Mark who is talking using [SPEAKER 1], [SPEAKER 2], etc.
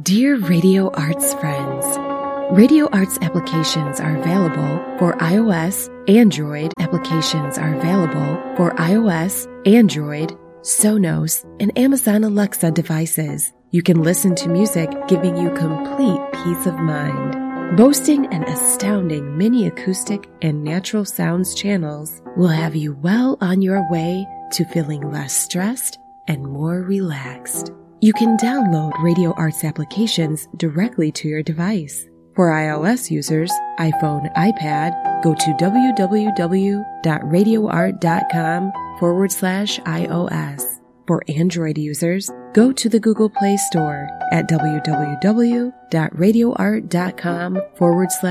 [SPEAKER 1] Dear Radio Arts friends, Radio Arts applications are available for iOS, Android. Applications are available for iOS, Android, Sonos, and Amazon Alexa devices. You can listen to music, giving you complete peace of mind. Boasting an astounding mini acoustic and natural sounds channels will have you well on your way to feeling less stressed and more relaxed. You can download Radio Arts applications directly to your device. For iOS users, iPhone, iPad, go to www.radioart.com/iOS. For Android users, go to the Google Play Store at www.radioart.com/